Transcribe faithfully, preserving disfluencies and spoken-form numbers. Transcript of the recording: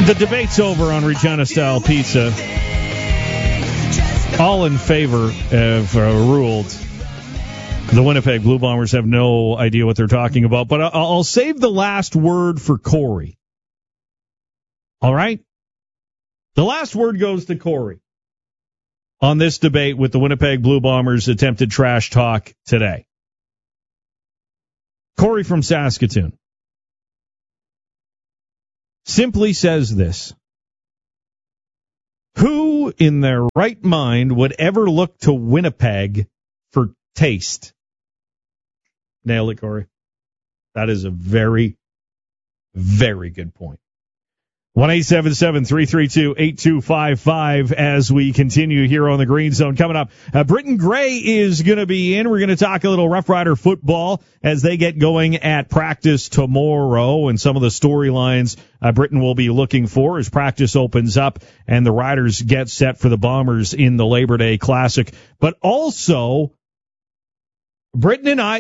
The debate's over on Regina-style pizza. All in favor have uh, ruled the Winnipeg Blue Bombers have no idea what they're talking about. But I'll, I'll save the last word for Corey. All right? The last word goes to Corey on this debate with the Winnipeg Blue Bombers' attempted trash talk today. Corey from Saskatoon simply says this: who in their right mind would ever look to Winnipeg for taste? Nail it, Corey. That is a very, very good point. one eight seven seven, three three two, eight two five five as we continue here on the Green Zone. Coming up, uh, Britton Gray is going to be in. We're going to talk a little Rough Rider football as they get going at practice tomorrow and some of the storylines uh, Britton will be looking for as practice opens up and the Riders get set for the Bombers in the Labor Day Classic. But also, Britton and I